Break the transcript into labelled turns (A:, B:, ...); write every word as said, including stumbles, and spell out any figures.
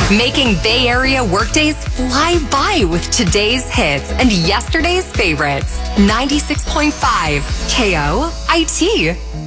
A: Making Bay Area workdays fly by with today's hits and yesterday's favorites. ninety-six point five K O I T.